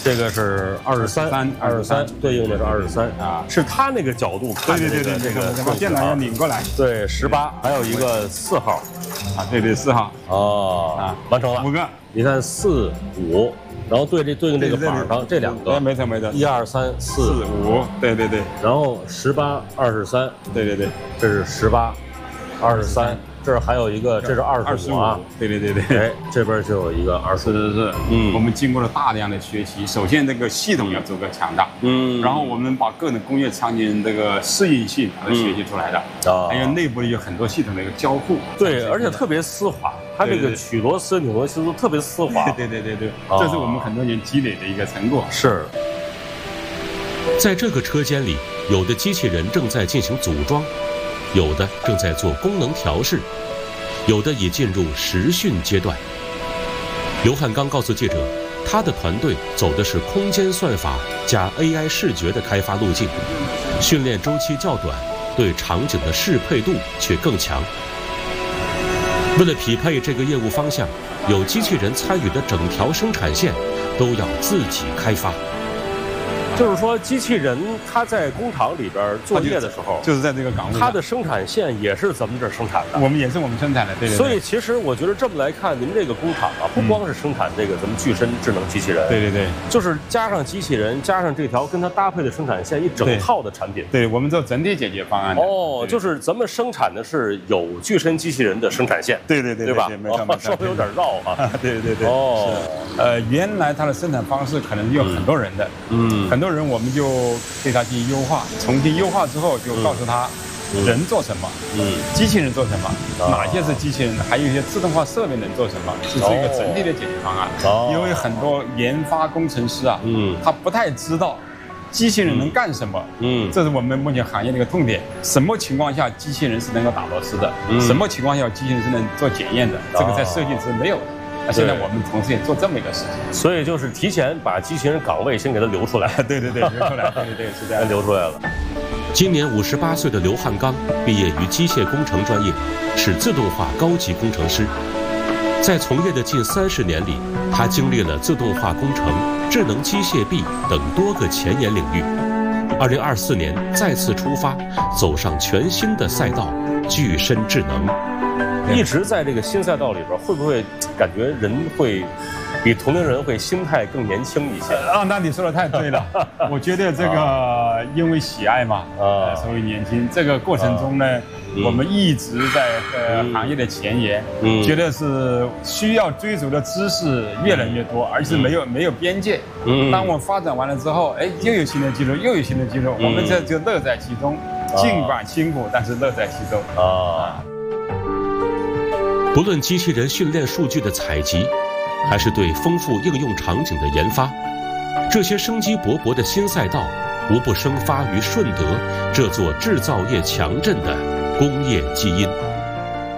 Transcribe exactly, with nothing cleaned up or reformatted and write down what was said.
这个是二十三，二十三对应的是二十三啊，是他那个角度看的这个这个把电脑要拧过来。 对，十八，还有一个四号， 啊，对对，四号。 哦，啊，完成了五个。 你看四五，然后对这对应这个板上这两个， 没错没错， 一二三四五，对对对， 然后十八二十三， 对对对， 这是十八，二十三。这儿还有一个，这是二十五啊， 对对对对， 哎，这边就有一个二十五， 是是是，嗯，我们经过了大量的学习，首先这个系统要足够强大，嗯，然后我们把各种工业场景这个适应性都学习出来的，啊，还有内部有很多系统的一个交互， 对，而且特别丝滑，它这个取螺丝、拧螺丝都特别丝滑， 对对对对，这是我们很多年积累的一个成果。 是， 在这个车间里，有的机器人正在进行组装。有的正在做功能调试，有的已进入实训阶段。刘汉刚告诉记者，他的团队走的是空间算法加 A I 视觉的开发路径，训练周期较短，对场景的适配度却更强。为了匹配这个业务方向，有机器人参与的整条生产线都要自己开发。 就是说，机器人它在工厂里边作业的时候， 就是在这个岗位， 它的生产线也是咱们这儿生产的， 我们也是我们生产的，对对。 所以其实我觉得这么来看，您这个工厂啊，不光是生产这个咱们具身智能机器人， 对对对， 就是加上机器人，加上这条跟它搭配的生产线，一整套的产品。 对，我们做整体解决方案。 哦，就是咱们生产的是有具身机器人的生产线。 对对对， 对吧？ 没错没错， 稍微有点绕啊。 对对对。 哦， 呃，原来它的生产方式可能有很多人的，嗯，很多人我们就。对它进行优化，重新优化之后就告诉他人做什么，嗯，机器人做什么，哪些是机器人，还有一些自动化设备能做什么，这是一个整体的解决方案。哦，因为很多研发工程师啊，嗯，他不太知道机器人能干什么，嗯，这是我们目前行业的一个痛点。什么情况下机器人是能够打螺丝的？什么情况下机器人是能做检验的？这个在设计是没有的。那现在我们同时也做这么一个事情， 所以就是提前把机器人岗位先给它留出来。 对对对，留出来，对对对，是这样留出来了。 今年五十八岁的刘汉刚毕业于机械工程专业，是自动化高级工程师。在从业的近三十年里，他经历了自动化工程、智能机械臂等多个前沿领域。二零二四年再次出发，走上全新的赛道——具身智能。 一直在这个新赛道里边，会不会感觉人会比同龄人会心态更年轻一些？ 啊，那你说的太对了。我觉得这个因为喜爱嘛，啊，所以年轻。这个过程中呢，我们一直在呃行业的前沿，觉得是需要追逐的知识越来越多，而是没有没有边界。当我发展完了之后，哎，又有新的记录，又有新的记录，我们这就乐在其中。尽管辛苦，但是乐在其中啊。 不论机器人训练数据的采集，还是对丰富应用场景的研发，这些生机勃勃的新赛道，无不生发于顺德这座制造业强镇的工业基因。